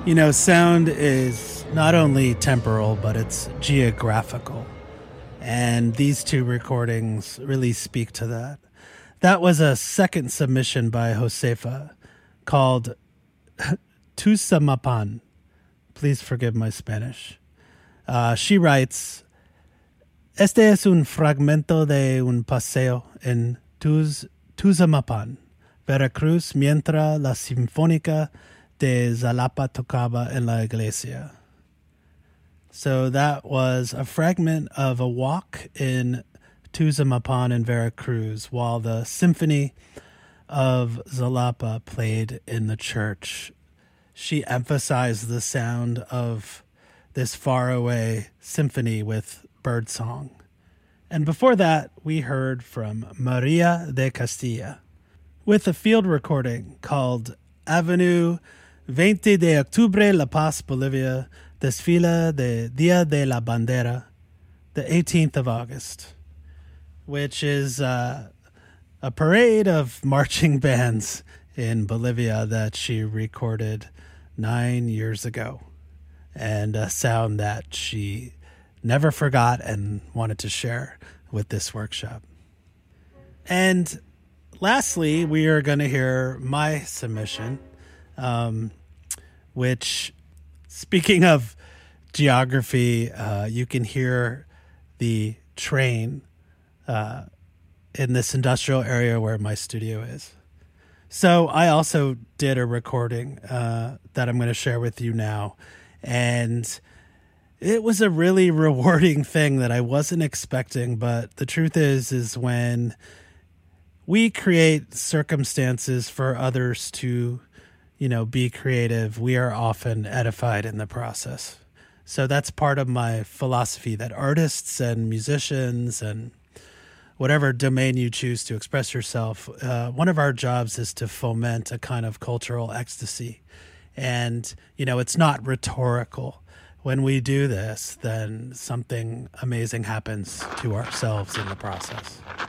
You know, sound is not only temporal, but it's geographical. And these two recordings really speak to that. That was a second submission by Josefa called Tusamapan. Please forgive my Spanish. She writes, Este es un fragmento de un paseo en Tuzamapan, Veracruz, mientras la Sinfónica de Jalapa tocaba en la iglesia. So that was a fragment of a walk in Tuzamapan in Veracruz while the Symphony of Jalapa played in the church. She emphasized the sound of this faraway symphony with birdsong. And before that, we heard from Maria de Castilla with a field recording called Avenue 20 de Octubre, La Paz, Bolivia, Desfila de Dia de la Bandera, the 18th of August, which is a parade of marching bands in Bolivia that she recorded 9 years ago, and a sound that she never forgot and wanted to share with this workshop. And lastly, we are going to hear my submission, which, speaking of geography, you can hear the train in this industrial area where my studio is. So I also did a recording that I'm going to share with you now. And it was a really rewarding thing that I wasn't expecting. But the truth is when we create circumstances for others to, be creative, we are often edified in the process. So that's part of my philosophy, that artists and musicians and whatever domain you choose to express yourself, one of our jobs is to foment a kind of cultural ecstasy. And, it's not rhetorical. When we do this, then something amazing happens to ourselves in the process.